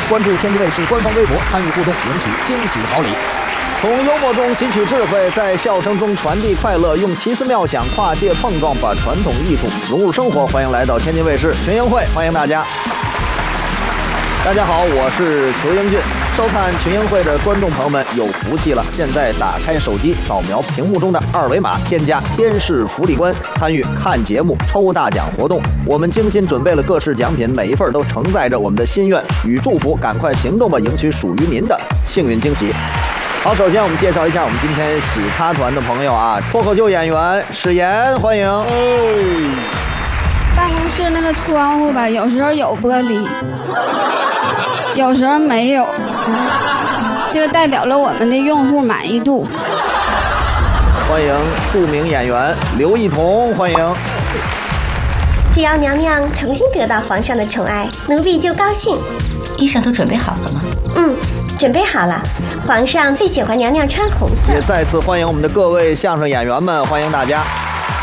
关注天津卫视官方微博，参与互动，领取惊喜好礼。从幽默中汲取智慧，在笑声中传递快乐，用奇思妙想跨界碰撞，把传统艺术融入生活。欢迎来到天津卫视群英会，欢迎大家。大家好，我是裘英俊。收看群英会的观众朋友们有福气了，现在打开手机，扫描屏幕中的二维码，添加电视福利官，参与看节目抽大奖活动。我们精心准备了各式奖品，每一份都承载着我们的心愿与祝福，赶快行动吧，赢取属于您的幸运惊喜。好，首先我们介绍一下我们今天喜咖团的朋友啊，脱口秀演员史岩，欢迎。 办公室那个窗户吧，有时候有玻璃，有时候没有，这个代表了我们的用户满意度。 欢迎著名演员刘一彤，欢迎。 只要娘娘重新得到皇上的宠爱，奴婢就高兴。 衣裳都准备好了吗？ 准备好了。皇上最喜欢娘娘穿红色。 也再次欢迎我们的各位相声演员们，欢迎大家。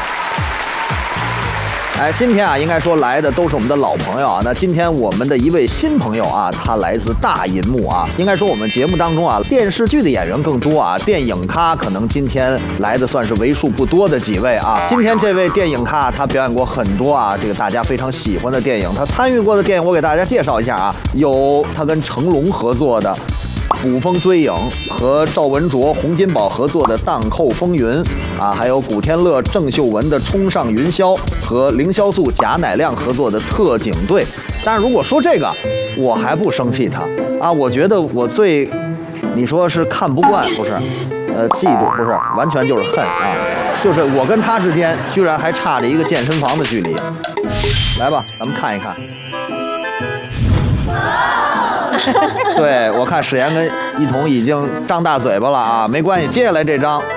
今天啊，应该说来的都是我们的老朋友啊。那今天我们的一位新朋友啊，他来自大银幕啊。应该说我们节目当中啊，电视剧的演员更多啊，电影咖可能今天来的算是为数不多的几位啊。今天这位电影咖，他表演过很多啊，这个大家非常喜欢的电影。他参与过的电影，我给大家介绍一下啊，有他跟成龙合作的《捕风追影》，和赵文卓、洪金宝合作的《荡寇风云》啊，还有古天乐、郑秀文的《冲上云霄》，和凌潇肃、贾乃亮合作的《特警队》。但是如果说这个，我还不生气他啊，我觉得我最，你说是看不惯不是？嫉妒不是，完全就是恨啊！就是我跟他之间居然还差着一个健身房的距离。来吧，咱们看一看。对，我看史岩跟一彤已经张大嘴巴了啊，没关系，接下来这张